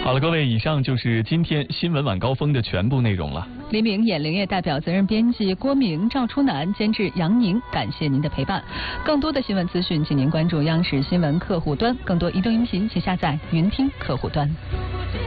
好了，各位，以上就是今天新闻晚高峰的全部内容了。 黎明眼灵业代表责任编辑郭明、赵初南，监制杨宁，感谢您的陪伴。更多的新闻资讯，请您关注央视新闻客户端。更多移动音频，请下载云听客户端。